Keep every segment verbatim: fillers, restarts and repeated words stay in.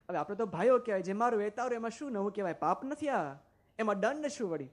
હવે આપણે તો ભાઈઓ કહેવાય, જે મારું એ તારું, એમાં શું નવું કહેવાય? પાપ નથી આ, એમાં દંડ શું વળી?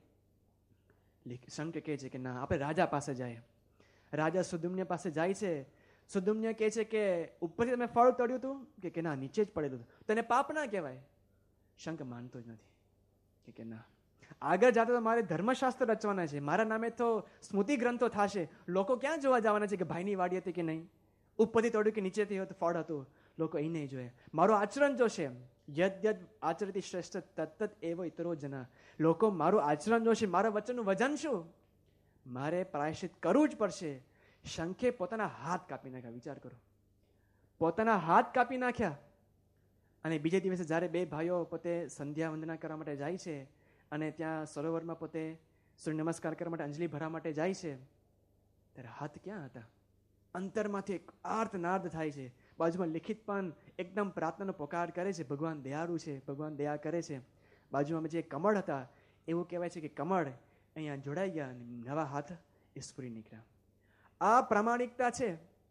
શંખ કહે છે કે ના, આપણે રાજા પાસે જાય. રાજા સુદુમ્ય પાસે જાય છે. સુદુમ્ય કહે છે કે ઉપરથી તમે ફળ તળ્યું હતું કે ના, નીચે જ પડેલું હતું, તેને પાપ ના કહેવાય. શંખ માનતો જ નથી કે ના, આગળ જતા તો મારે ધર્મશાસ્ત્ર રચવાના છે, મારા નામે તો સ્મૃતિ ગ્રંથો થશે. લોકો ક્યાં જોવા જવાના છે કે ભાઈની વાડી હતી કે નહીં, ઉપરથી તોડ્યું કે નીચેથી ફળ હતું? લોકો એ નહીં જોયે, મારું આચરણ જોશે. યદ યદ આચરતી શ્રેષ્ઠ તત્ત એવો ઇતરો જના. લોકો મારું આચરણ જોશે, મારા વચનનું વજન શું? મારે પ્રાયશ્ચિત કરવું જ પડશે. શંખે પોતાના હાથ કાપી નાખ્યા. વિચાર કરો, પોતાના હાથ કાપી નાખ્યા. અને બીજે દિવસે જ્યારે બે ભાઈઓ પોતે સંધ્યા વંદના કરવા માટે જાય છે અને ત્યાં સરોવરમાં પોતે સૂર્ય નમસ્કાર કરવા માટે અંજલિ ભરવા માટે જાય છે, ત્યારે હાથ ક્યાં હતા? અંતરમાંથી એક આર્તનાદ થાય છે. બાજુમાં લિખિત પણ એકદમ પ્રાર્થનાનો પોકાર કરે છે, ભગવાન દયાળુ છે, ભગવાન દયા કરે છે. બાજુમાં જે કમળ હતા, એવું કહેવાય છે કે કમળ અહીંયા જોડાઈ ગયા અને નવા હાથ એ સ્ફુરી નીકળ્યા. આ પ્રામાણિકતા છે.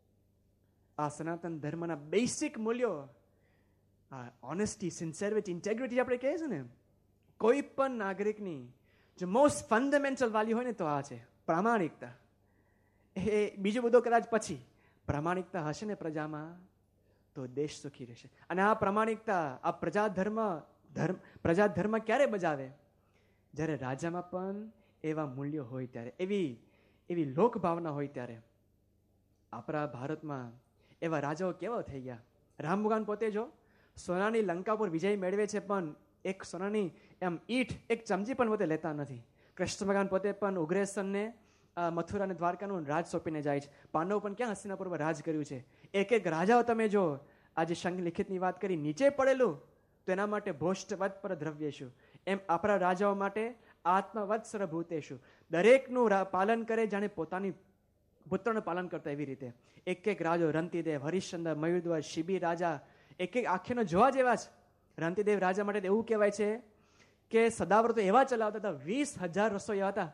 આ સનાતન ધર્મના બેસિક મૂલ્યો, આ ઓનેસ્ટી, સિન્સેરિટી, ઇન્ટેગ્રિટી આપણે કહીએ છીએ ને, કોઈ પણ નાગરિકની જો મોસ્ટ ફંડામેન્ટલ વેલ્યુ હોય ને તો આ છે પ્રામાણિકતા. એ બીજું બધું કદાચ પછી, પ્રામાણિકતા હશે ને પ્રજામાં તો દેશ સુખી રહેશે. અને આ પ્રામાણિકતા, આ પ્રજા ધર્મ ધર્મ પ્રજા ધર્મ ક્યારે બજાવે? જ્યારે રાજામાં પણ એવા મૂલ્યો હોય ત્યારે, એવી એવી લોકભાવના હોય ત્યારે. આપણા ભારતમાં એવા રાજાઓ કેવા થઈ ગયા. રામ ભગવાન પોતે જો સોનાની લંકા પર વિજય મેળવે છે, પણ એક સોનાની એમ ઈંટ, એક ચમચી પણ પોતે લેતા નથી. કૃષ્ણ ભગવાન પોતે પણ ઉગ્રેસનને મથુરા અને દ્વારકાનું રાજ સોંપીને જાય છે. પાંડવ પણ ક્યાં હસ્તિનાપુર પર રાજ કર્યું છે. એક એક રાજાઓ તમે જો, આજે શંખ લિખિતની વાત કરી, નીચે પડેલું તો એના માટે ભોષ્ટવત પર દ્રવ્યેશુ, એમ આપણા રાજાઓ માટે આત્મવત્સર ભૂતેશુ, દરેકનું પાલન કરે જાણે પોતાની પુત્રનું પાલન કરતા એવી રીતે. એક એક રાજો, રંતિદેવ, હરિશ્ચંદ્ર, મયુરધ્વજ, શિબી રાજા, એક એક આખ્યાનો જોવા જેવા છે. રંતિદેવ રાજા માટે એવું કહેવાય છે કે સદાવ્રતો એવા ચલાવતા હતા, વીસ હજાર રસોઈયા હતા.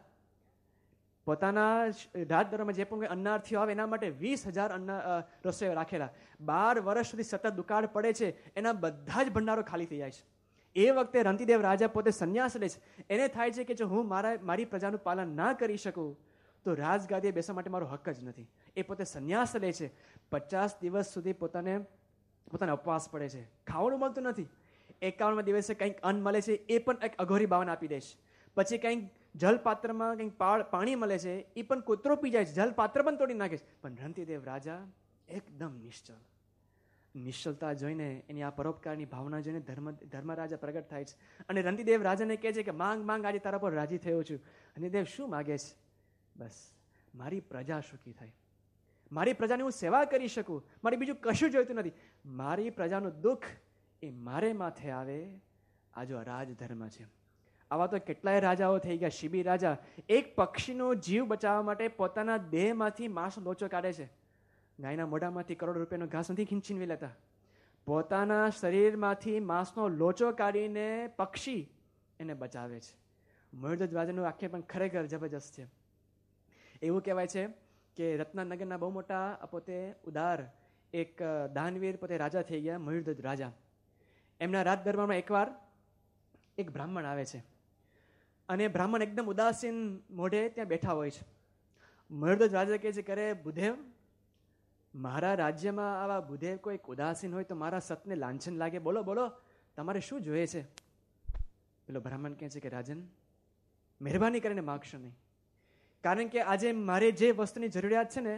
પોતાના રાજ દરમિયાન જે પણ અન્નાર્થીઓ આવે એના માટે વીસ હજાર અન્ન રસોઈયા રાખેલા. બાર વર્ષ સુધી સતત દુકાળ પડે છે, એના બધા જ ભંડારો ખાલી થઈ જાય છે. એ વખતે રંતિદેવ રાજા પોતે સંન્યાસ લે છે. એને થાય છે કે જો હું મારા મારી પ્રજાનું પાલન ના કરી શકું તો રાજગાદીએ બેસવા માટે મારો હક જ નથી. એ પોતે સંન્યાસ લે છે. પચાસ દિવસ સુધી પોતાને પોતાને ઉપવાસ પડે છે, ખાવાનું મળતું નથી. એકાવનમાં દિવસે કંઈક અન્ન મળે છે, એ પણ એક અઘોરી બાવન આપી દે છે. પછી કંઈક જલપાત્રમાં કંઈક પાણી મળે છે, એ પણ કૂતરો પી જાય છે, જલપાત્ર પણ તોડી નાખે છે. પણ રંતિદેવ રાજા એકદમ નિશ્ચલ. નિશ્ચલતા જોઈને, એની આ પરોપકારની ભાવના જોઈને ધર્મ ધર્મરાજા પ્રગટ થાય છે. અને રંતિદેવ રાજાને કહે છે કે માંગ માંગ, આજે તારા પર રાજી થયો છું. રંતિદેવ શું માગે છે? બસ મારી પ્રજા સુખી થાય, મારી પ્રજાની હું સેવા કરી શકું, મારે બીજું કશું જોઈતું નથી. મારી પ્રજાનું દુઃખ એ મારે માથે આવે. આ જો રાજધર્મ છે. આવા તો કેટલાય રાજાઓ થઈ ગયા. શિબી રાજા એક પક્ષીનો જીવ બચાવવા માટે પોતાના દેહમાંથી માંસનો લોચો કાઢે છે. ગાયના મોઢામાંથી કરોડો રૂપિયાનો ઘાસ નથી ખીંચીને લેતા, પોતાના શરીરમાંથી માંસનો લોચો કાઢીને પક્ષી એને બચાવે છે. મયુરધ્વજ રાજાનું આખ્યાન પણ ખરેખર જબરજસ્ત છે. એવું કહેવાય છે કે રત્નાનગરના બહુ મોટા પોતે ઉદાર એક દાનવીર પોતે રાજા થઈ ગયા, મયુરધ્વજ રાજા. એમના રાજ દરબારમાં એકવાર એક બ્રાહ્મણ આવે છે અને બ્રાહ્મણ એકદમ ઉદાસીન મોઢે ત્યાં બેઠા હોય છે. મયુરધ્વજ રાજા કહે છે કે અરે બુધેવ, મારા રાજ્યમાં આવા બુધેવ કોઈ ઉદાસીન હોય તો મારા સતને લાંછન લાગે. બોલો બોલો, તમારે શું જોઈએ છે? પેલો બ્રાહ્મણ કહે છે કે રાજન, મહેરબાની કરીને માગશો નહીં, કારણ કે આજે મારે જે વસ્તુની જરૂરિયાત છે ને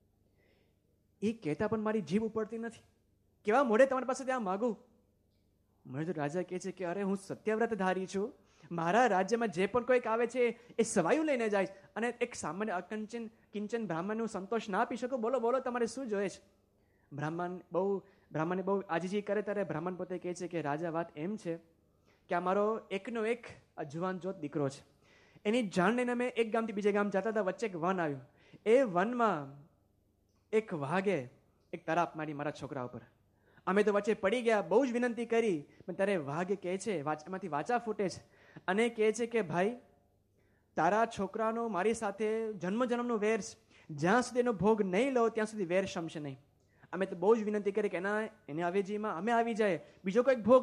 એ કહેતા પણ મારી જીભ ઉપડતી નથી. કેવા મોઢે તમારી પાસે ત્યાં માગું? મયુરધ્વજ રાજા કહે છે કે અરે હું સત્યવ્રત ધારી છું, મારા રાજ્યમાં જે પણ કોઈક આવે છે એ સવાયું લઈને જાય છે, અને એક સામાન્ય અકંચન કિંચન બ્રાહ્મણનું સંતોષ ના આપી શકો. બોલો બોલો, તમારે શું જોઈએ છે? બ્રાહ્મણ બહુ બ્રાહ્મણે બહુ આજીજી કરે ત્યારે બ્રાહ્મણ પોતે કહે છે કે રાજા, વાત એમ છે કે આ મારો એકનો એક જુવાન જોત દીકરો છે. એની જાણ લઈને અમે એક ગામથી બીજે ગામ જતા હતા, વચ્ચે એક વન આવ્યું. એ વનમાં એક વાઘે એક તરાપ મારી મારા છોકરા ઉપર. અમે તો વચ્ચે પડી ગયા, બહુ જ વિનંતી કરી, પણ ત્યારે વાઘ કહે છે, એમાંથી વાચા ફૂટે છે અને કહે છે કે ભાઈ, તારા છોકરાનો મારી સાથે જન્મ જન્મનો વેર છે, જ્યાં સુધી એનો ભોગ નહીં લો ત્યાં સુધી વેર શમશે નહીં. અમે તો બહુ જ વિનંતી કરી કે એના એને અવેજીમાં અમે આવી જાય, બીજો કોઈક ભોગ